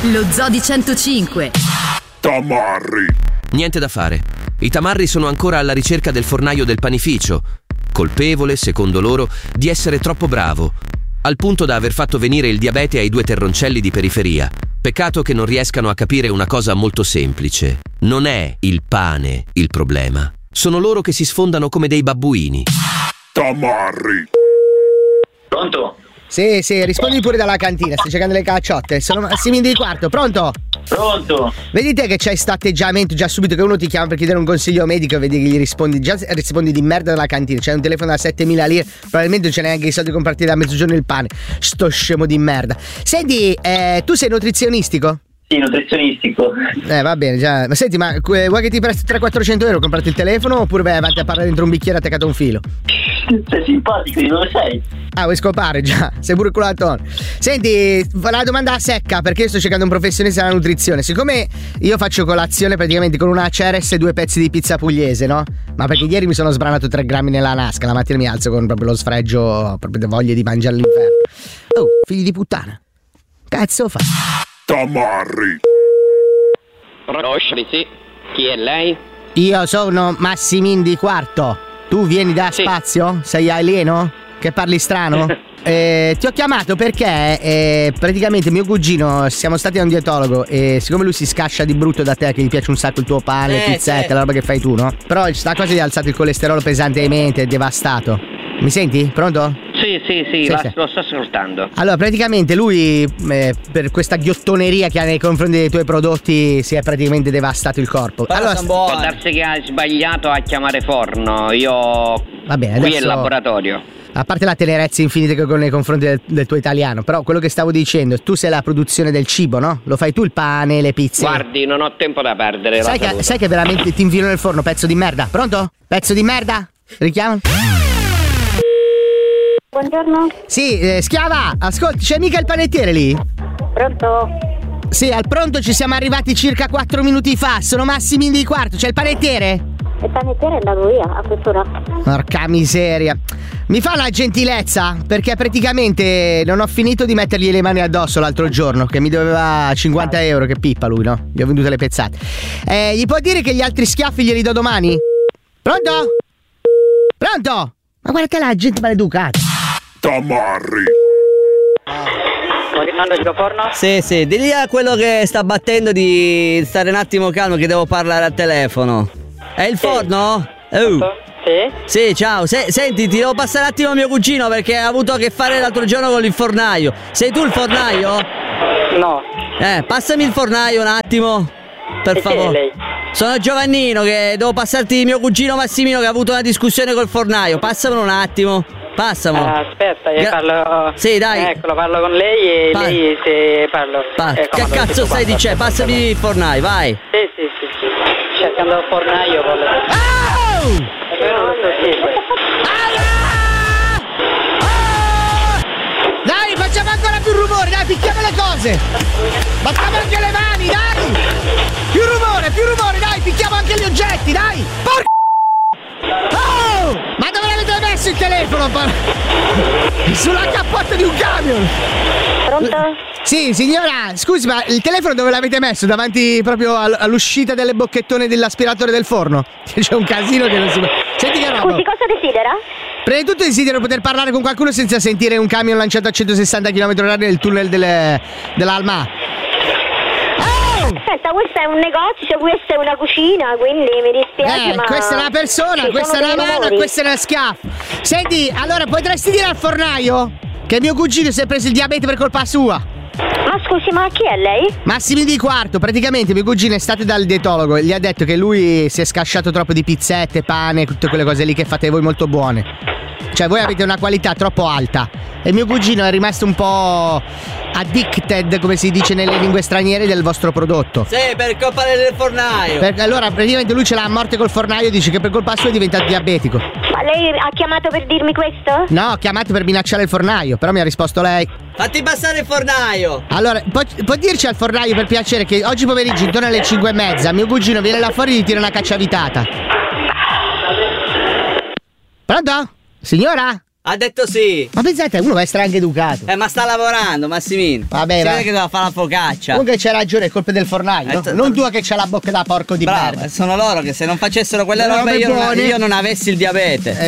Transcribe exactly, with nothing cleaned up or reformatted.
Lo Zoo di centocinque. Tamarri. Niente da fare. I tamarri sono ancora alla ricerca del fornaio del panificio, colpevole, secondo loro, di essere troppo bravo, al punto da aver fatto venire il diabete ai due terroncelli di periferia. Peccato che non riescano a capire una cosa molto semplice. Non è il pane il problema. Sono loro che si sfondano come dei babbuini. Tamarri. Pronto? Sì, sì, rispondi pure dalla cantina, stai cercando le cacciotte. Sono Massimini di quarto, pronto? Pronto? Vedi te che c'hai sto atteggiamento già subito che uno ti chiama per chiedere un consiglio medico e vedi che gli rispondi, già rispondi di merda dalla cantina. C'hai un telefono da settemila lire, probabilmente non c'è neanche i soldi per comprarti da mezzogiorno il pane. Sto scemo di merda. Senti, eh, tu sei nutrizionistico? Sì, nutrizionistico. Eh, va bene, già. Ma senti, ma vuoi che ti presti trecento quattrocento euro per comprarti il telefono oppure vai avanti a parlare dentro un bicchiere attaccato a un filo? Sei simpatico, di dove sei? Ah, vuoi scopare già? Sei pure culatone. Senti, la domanda a secca, perché io sto cercando un professionista della nutrizione. Siccome io faccio colazione praticamente con una Ceres e due pezzi di pizza pugliese, no? Ma perché ieri mi sono sbranato tre grammi nella nasca, la mattina mi alzo con proprio lo sfregio, proprio voglia di mangiare all'inferno. Oh, figli di puttana. Cazzo fa? Tamarri. Conosci, sì. Chi è lei? Io sono Massimin di quarto. Tu vieni da Sì. spazio? Sei alieno? Che parli strano? eh, ti ho chiamato perché eh, praticamente mio cugino, siamo stati da un dietologo e siccome lui si scascia di brutto da te, che gli piace un sacco il tuo pane, Eh, pizzette, sì. la roba che fai tu, no? Però sta cosa gli ha alzato il colesterolo pesantemente, è devastato. Mi senti? Pronto? Sì, sì, sì, Sì, la- sì. lo sto ascoltando. Allora, praticamente lui, eh, per questa ghiottoneria che ha nei confronti dei tuoi prodotti, si è praticamente devastato il corpo. Allora, Può darsi che ha sbagliato a chiamare forno. Io. Va bene, Qui è adesso- il laboratorio. a parte la tenerezza infinita che ho nei confronti del, del tuo italiano, però quello che stavo dicendo, tu sei la produzione del cibo, no? Lo fai tu il pane, le pizze. Guardi, non ho tempo da perdere. sai la che, saluto. sai che veramente ti infilo nel forno, pezzo di merda. Pronto? Pezzo di merda? Richiama? Buongiorno, Sì, eh, schiava, ascolti, c'è mica il panettiere lì? pronto? Sì, al pronto ci siamo arrivati circa quattro minuti fa. Sono Massimini di quarto, c'è il panettiere? Il panettiere è andato via a quest'ora. Porca miseria. Mi fa una gentilezza? Perché praticamente non ho finito di mettergli le mani addosso l'altro giorno, che mi doveva cinquanta euro, che pippa lui, no? Gli ho venduto le pezzate. Eh, gli può dire che gli altri schiaffi glieli do domani? Pronto? Pronto? Ma guarda che la gente maleducata. Tamarri. Rimando il forno? Sì, sì, digli a quello che sta battendo di stare un attimo calmo che devo parlare al telefono. È il forno? Oh. Sì? Sì, ciao. Se- senti, ti devo passare un attimo mio cugino perché ha avuto a che fare l'altro giorno con il fornaio. Sei tu il fornaio? No. Eh, passami il fornaio un attimo. Per E chi è favore. lei? Sono Giovannino che devo passarti mio cugino Massimino che ha avuto una discussione col fornaio. Passamelo un attimo. Passamelo. Ah, aspetta, io Gra- parlo. Sì, dai. Eccolo, parlo con lei e Pa- lei se parlo. Pa- Eh, che come cazzo lo stai dico, dicendo? parlo. Passami il fornaio, vai. Sì, sì, sì, sì. Cercando il fornaio con le. Oh! Dai, facciamo ancora più rumore, dai, picchiamo le cose. Battiamo anche le mani, dai. Più rumore, più rumore, dai, picchiamo anche gli oggetti, dai. Porca. Oh! Ma dove l'avete messo il telefono? Par- Sulla cappotta di un camion. Pronto? Sì, signora, scusi, ma il telefono dove l'avete messo? Davanti proprio all- all'uscita delle bocchettone dell'aspiratore del forno? C'è un casino che non si... Senti che roba. Scusi, cosa desidera? Prima di tutto desidero poter parlare con qualcuno senza sentire un camion lanciato a centosessanta chilometri orari nel tunnel delle, dell'Alma. Oh! Aspetta, questo è un negozio, questa è una cucina, quindi mi dispiace, Eh, ma... questa è una persona, ci questa è sono una dei mano e rumori. questa è una schiaffo. Senti, allora potresti dire al fornaio che mio cugino si è preso il diabete per colpa sua? Ma scusi, ma chi è lei? Massimi di quarto, praticamente mio cugino è stato dal dietologo e gli ha detto che lui si è scasciato troppo di pizzette, pane, tutte quelle cose lì che fate voi molto buone. Cioè voi avete una qualità troppo alta e mio cugino è rimasto un po' addicted, come si dice nelle lingue straniere, del vostro prodotto. Sì, per colpa del fornaio. Perché allora praticamente lui ce l'ha a morte col fornaio, dice che per colpa sua è diventato diabetico. Ma lei ha chiamato per dirmi questo? No, ho chiamato per minacciare il fornaio, però mi ha risposto lei. Fatti passare il fornaio. Allora, può, può dirci al fornaio per piacere che oggi pomeriggio intorno alle cinque e mezza mio cugino viene là fuori e gli tira una cacciavitata. Pronto? Signora? Ha detto sì. Ma pensate, uno va a essere anche educato. Eh, ma sta lavorando, Massimino. Vabbè, si va. vede che doveva fare la focaccia. Comunque c'è ragione, è colpa del fornaio, Eh, no? t- Non tua che c'ha la bocca da porco di Bravo, merda. sono loro che se non facessero quelle Le robe robe io non, buone. io non avessi il diabete.